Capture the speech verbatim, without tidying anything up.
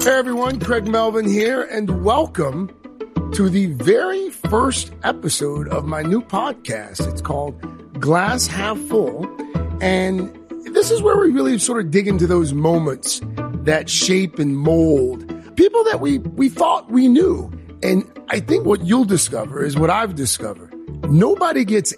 Hey everyone, Craig Melvin here, and welcome to the very first episode of my new podcast. It's called Glass Half Full, and this is where we really sort of dig into those moments that shape and mold people that we, we thought we knew. And I think what you'll discover is what I've discovered. Nobody gets